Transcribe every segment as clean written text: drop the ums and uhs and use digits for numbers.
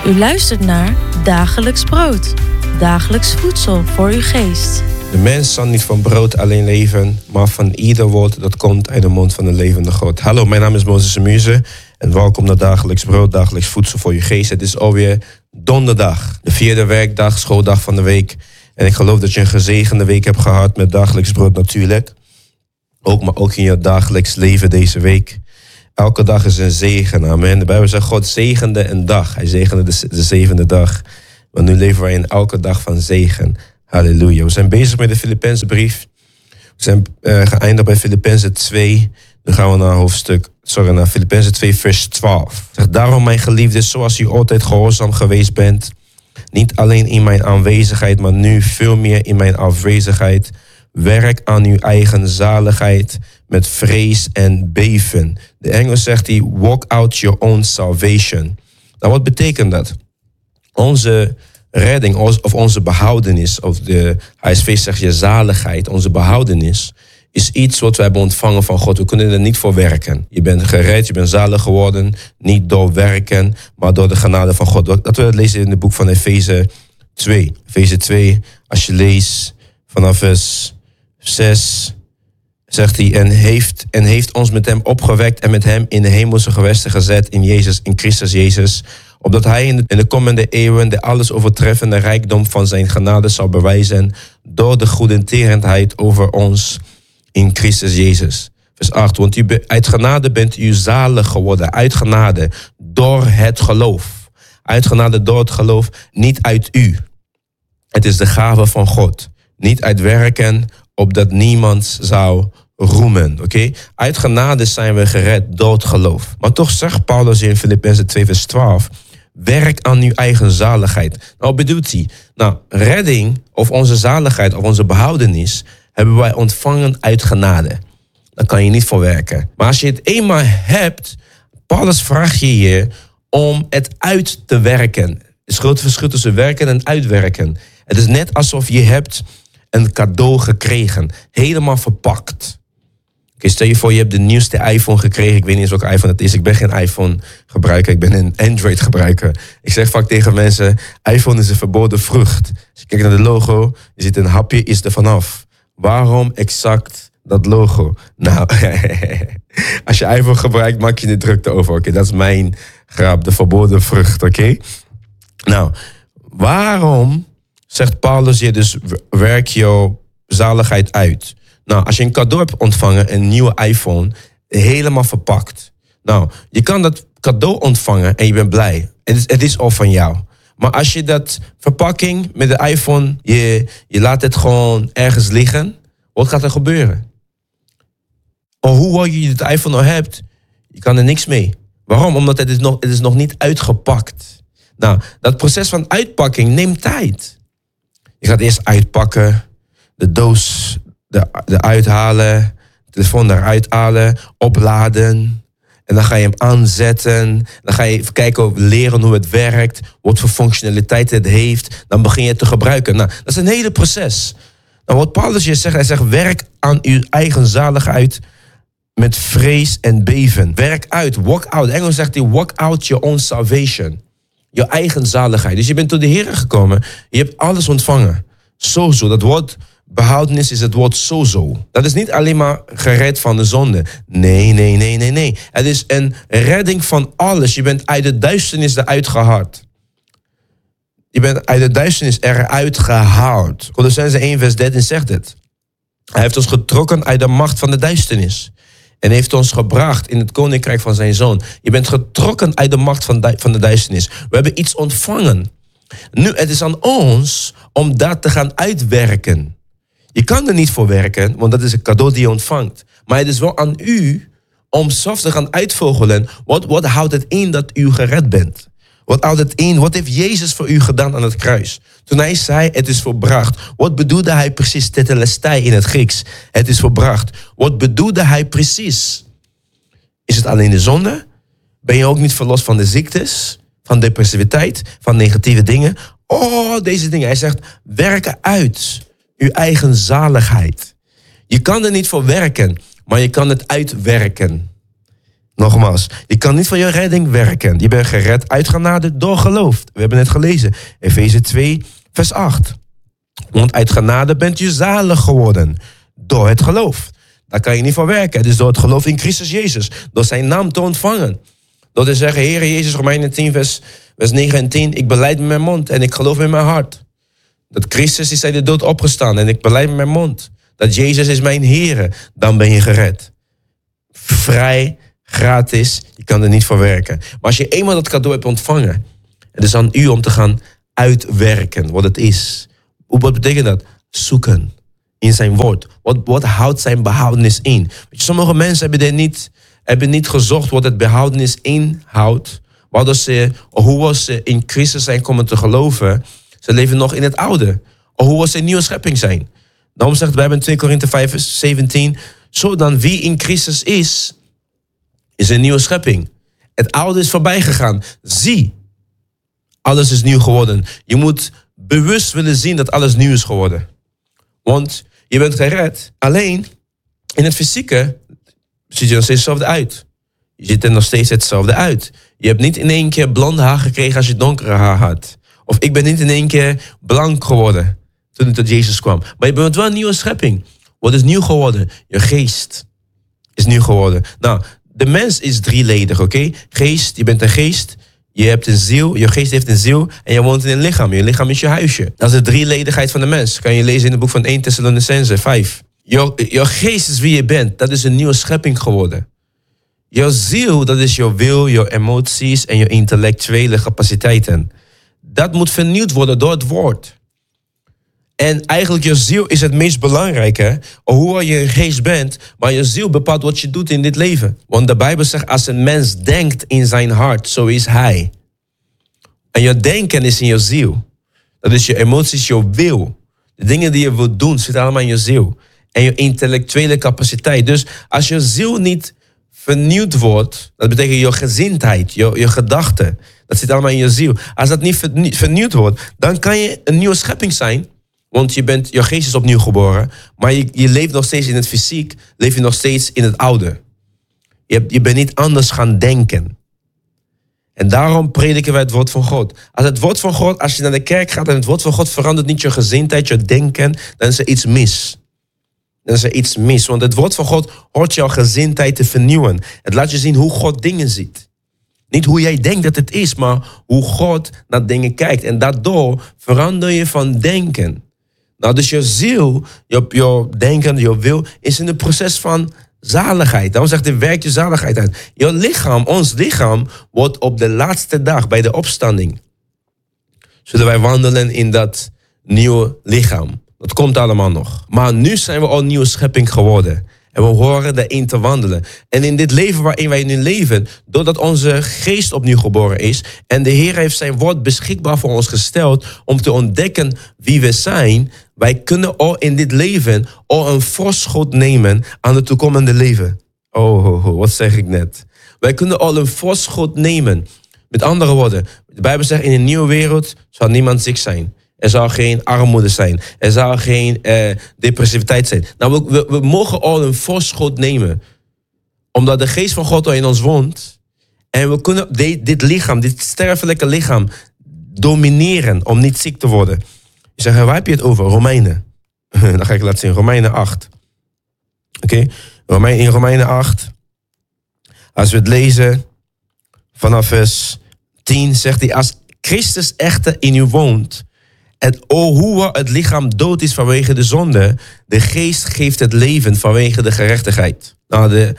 U luistert naar Dagelijks Brood. Dagelijks voedsel voor uw geest. De mens zal niet van brood alleen leven, maar van ieder woord dat komt uit de mond van de levende God. Hallo, mijn naam is Moses Muze en welkom naar Dagelijks Brood, Dagelijks Voedsel voor je geest. Het is alweer donderdag, de 4e werkdag, schooldag van de week. En ik geloof dat je een gezegende week hebt gehad met Dagelijks Brood natuurlijk. Maar ook in je dagelijks leven deze week. Elke dag is een zegen, amen. De Bijbel zegt, God zegende een dag. Hij zegende de 7e dag. Maar nu leven wij in elke dag van zegen. Halleluja. We zijn bezig met de Filippenzenbrief. We zijn geëindigd bij Filippenzen 2. Nu gaan we naar Filippenzen 2 vers 12. Zegt, daarom mijn geliefden, zoals u altijd gehoorzaam geweest bent. Niet alleen in mijn aanwezigheid, maar nu veel meer in mijn afwezigheid. Werk aan uw eigen zaligheid met vrees en beven. De Engel zegt hij, walk out your own salvation. Nou, wat betekent dat? Onze redding of onze behoudenis, of de HSV zegt je zaligheid, onze behoudenis, is iets wat we hebben ontvangen van God. We kunnen er niet voor werken. Je bent gered, je bent zalig geworden, niet door werken, maar door de genade van God. Dat we lezen in het boek van Efeze 2. Efeze 2, als je leest vanaf vers 6, zegt hij, en heeft ons met hem opgewekt en met hem in de hemelse gewesten gezet in Christus Jezus, opdat hij in de komende eeuwen de alles overtreffende rijkdom van zijn genade zal bewijzen door de goedertierenheid over ons in Christus Jezus. Vers 8, want uit genade bent u zalig geworden, uit genade door het geloof. Uit genade door het geloof, niet uit u. Het is de gave van God, niet uit werken, opdat niemand zou roemen. Oké? Uit genade zijn we gered door het geloof. Maar toch zegt Paulus in Filippenzen 2 vers 12, werk aan uw eigen zaligheid. Nou, wat bedoelt hij? Nou, redding of onze zaligheid of onze behoudenis hebben wij ontvangen uit genade. Daar kan je niet voor werken. Maar als je het eenmaal hebt, Paulus vraagt je hier om het uit te werken. Er is een groot verschil tussen werken en uitwerken. Het is net alsof je hebt een cadeau gekregen, helemaal verpakt. Stel je voor, je hebt de nieuwste iPhone gekregen. Ik weet niet eens welke iPhone het is. Ik ben geen iPhone gebruiker. Ik ben een Android gebruiker. Ik zeg vaak tegen mensen, iPhone is een verboden vrucht. Als je kijkt naar de logo, je ziet een hapje is er vanaf. Waarom exact dat logo? Nou, als je iPhone gebruikt, maak je de drukte over. Oké, dat is mijn grap, de verboden vrucht. Oké? Nou, waarom zegt Paulus hier dus, werk jouw zaligheid uit? Nou, als je een cadeau hebt ontvangen, een nieuwe iPhone, helemaal verpakt. Nou, je kan dat cadeau ontvangen en je bent blij. Het is al van jou. Maar als je dat verpakking met de iPhone, je laat het gewoon ergens liggen, wat gaat er gebeuren? Of hoe je het iPhone nou hebt, je kan er niks mee. Waarom? Omdat het is nog niet uitgepakt. Nou, dat proces van uitpakking neemt tijd. Je gaat eerst uitpakken, de doos eruit halen, de telefoon eruit halen, opladen. En dan ga je hem aanzetten. Dan ga je even kijken, leren hoe het werkt, wat voor functionaliteit het heeft. Dan begin je het te gebruiken. Nou, dat is een hele proces. Nou, wat Paulus hier zegt, hij zegt, werk aan uw eigen zaligheid met vrees en beven. Werk uit, walk out. Engels zegt hij, walk out your own salvation. Je eigen zaligheid. Dus je bent tot de Heer gekomen. Je hebt alles ontvangen. Sozo, dat woord behoudenis is het woord sozo. Dat is niet alleen maar gered van de zonde. Nee. Het is een redding van alles. Je bent uit de duisternis eruit gehaald. Je bent uit de duisternis eruit gehaald. Colossenzen 1 vers 13 zegt het. Hij heeft ons getrokken uit de macht van de duisternis. En heeft ons gebracht in het koninkrijk van zijn zoon. Je bent getrokken uit de macht van de duisternis. We hebben iets ontvangen. Nu, het is aan ons om dat te gaan uitwerken. Je kan er niet voor werken, want dat is een cadeau die je ontvangt. Maar het is wel aan u om zelf te gaan uitvogelen. Wat houdt het in dat u gered bent? Wat houdt het in? Wat heeft Jezus voor u gedaan aan het kruis? Toen hij zei, het is volbracht. Wat bedoelde hij precies? Tetelestai in het Grieks. Het is volbracht. Wat bedoelde hij precies? Is het alleen de zonde? Ben je ook niet verlost van de ziektes? Van depressiviteit? Van negatieve dingen? Oh, deze dingen. Hij zegt, werken uit uw eigen zaligheid. Je kan er niet voor werken, maar je kan het uitwerken. Nogmaals, je kan niet van je redding werken. Je bent gered uit genade door geloof. We hebben net gelezen, Efeze 2, vers 8. Want uit genade bent je zalig geworden door het geloof. Daar kan je niet van werken. Het is door het geloof in Christus Jezus. Door zijn naam te ontvangen. Door te zeggen, Heere Jezus, Romeinen 10, vers 9 en 10. Ik belijd met mijn mond en ik geloof met mijn hart. Dat Christus is uit de dood opgestaan en ik belijd met mijn mond. Dat Jezus is mijn Heere. Dan ben je gered. Vrij, gratis. Je kan er niet voor werken. Maar als je eenmaal dat cadeau hebt ontvangen. Het is aan u om te gaan uitwerken wat het is. Wat betekent dat? Zoeken in zijn woord. Wat houdt zijn behoudenis in? Weet je, sommige mensen hebben niet gezocht wat het behoudenis inhoudt. Hoe ze in Christus zijn komen te geloven. Ze leven nog in het oude. Of hoe ze een nieuwe schepping zijn. Daarom zegt de Bijbel in 2 Korinthe 5 vers 17. Zo dan wie in Christus is een nieuwe schepping. Het oude is voorbij gegaan. Zie, alles is nieuw geworden. Je moet bewust willen zien dat alles nieuw is geworden. Want je bent gered. Alleen, in het fysieke ziet je nog steeds hetzelfde uit. Je ziet er nog steeds hetzelfde uit. Je hebt niet in één keer blond haar gekregen als je donkere haar had. Of ik ben niet in één keer blank geworden toen ik tot Jezus kwam. Maar je bent wel een nieuwe schepping. Wat is nieuw geworden? Je geest is nieuw geworden. Nou, de mens is drieledig, oké? Geest, je bent een geest. Je hebt een ziel, je geest heeft een ziel en je woont in een lichaam. Je lichaam is je huisje. Dat is de drieledigheid van de mens. Kan je lezen in het boek van 1 Thessalonicenzen 5. Je geest is wie je bent. Dat is een nieuwe schepping geworden. Je ziel, dat is je wil, je emoties en je intellectuele capaciteiten. Dat moet vernieuwd worden door het woord. En eigenlijk je ziel is het meest belangrijke. Hoe je een geest bent, maar je ziel bepaalt wat je doet in dit leven. Want de Bijbel zegt, als een mens denkt in zijn hart, zo is hij. En je denken is in je ziel. Dat is je emoties, je wil. De dingen die je wilt doen, zitten allemaal in je ziel. En je intellectuele capaciteit. Dus als je ziel niet vernieuwd wordt, dat betekent je gezindheid, je gedachten. Dat zit allemaal in je ziel. Als dat niet vernieuwd wordt, dan kan je een nieuwe schepping zijn. Want je geest is opnieuw geboren. Maar je leeft nog steeds in het fysiek. Leef je nog steeds in het oude. Je bent niet anders gaan denken. En daarom prediken wij het woord van God. Als je naar de kerk gaat en het woord van God verandert niet je gezindheid, je denken, dan is er iets mis. Want het woord van God hoort jouw gezindheid te vernieuwen. Het laat je zien hoe God dingen ziet. Niet hoe jij denkt dat het is, maar hoe God naar dingen kijkt. En daardoor verander je van denken. Nou, dus je ziel, je denken, je wil, is in het proces van zaligheid. Daarom zegt hij, werkt je zaligheid uit. Je lichaam, ons lichaam, wordt op de laatste dag bij de opstanding. Zullen wij wandelen in dat nieuwe lichaam. Dat komt allemaal nog. Maar nu zijn we al een nieuwe schepping geworden. En we horen daarin te wandelen. En in dit leven waarin wij nu leven, doordat onze geest opnieuw geboren is, en de Heer heeft zijn woord beschikbaar voor ons gesteld om te ontdekken wie we zijn, wij kunnen al in dit leven al een voorschot nemen aan het toekomende leven. Wat zeg ik net? Wij kunnen al een voorschot nemen. Met andere woorden, de Bijbel zegt, in een nieuwe wereld zal niemand ziek zijn. Er zal geen armoede zijn. Er zal geen depressiviteit zijn. Nou, we mogen al een voorschot nemen. Omdat de geest van God al in ons woont. En we kunnen dit lichaam, dit sterfelijke lichaam, domineren om niet ziek te worden. Je zegt, waar heb je het over? Romeinen. Dan ga ik laten zien. Romeinen 8. Oké? In Romeinen 8. Als we het lezen vanaf vers 10 zegt hij, als Christus echter in u woont, en hoe het lichaam dood is vanwege de zonde, de geest geeft het leven vanwege de gerechtigheid. Nou,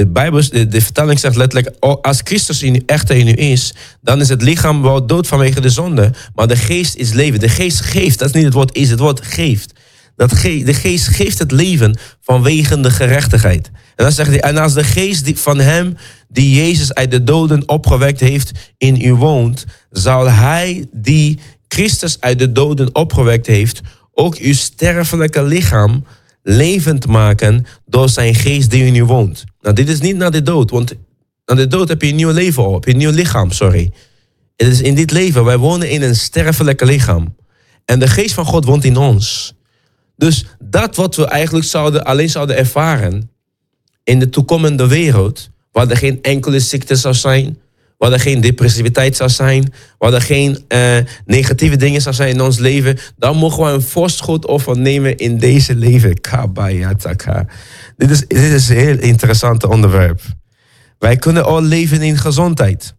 de vertaling zegt letterlijk, als Christus echter in u is, dan is het lichaam wel dood vanwege de zonde, maar de geest is leven. De geest geeft, dat is niet het woord is, het woord geeft. De geest geeft het leven vanwege de gerechtigheid. En dan zegt hij, en als de geest van hem die Jezus uit de doden opgewekt heeft in u woont, zal hij die Christus uit de doden opgewekt heeft, ook uw sterfelijke lichaam levend maken door zijn geest die in u woont. Nou, dit is niet naar de dood, want na de dood heb je een nieuw leven op, een nieuw lichaam, sorry. Het is in dit leven, wij wonen in een sterfelijke lichaam. En de geest van God woont in ons. Dus dat wat we eigenlijk alleen zouden ervaren in de toekomende wereld, waar er geen enkele ziekte zou zijn, waar er geen depressiviteit zou zijn, waar er geen negatieve dingen zou zijn in ons leven, dan mogen we een voorschot over nemen in deze leven. Kabayataka. Dit is een heel interessant onderwerp. Wij kunnen al leven in gezondheid.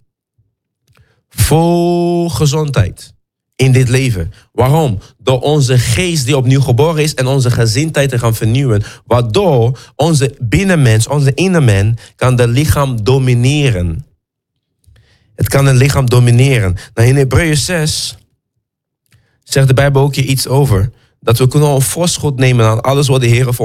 Vol gezondheid in dit leven. Waarom? Door onze geest die opnieuw geboren is en onze gezindheid te gaan vernieuwen. Waardoor onze binnenmens, onze innermens, kan het lichaam domineren. Het kan een lichaam domineren. Nou, in Hebreeën 6 zegt de Bijbel ook hier iets over. Dat we kunnen een voorschot nemen aan alles wat de Heer voor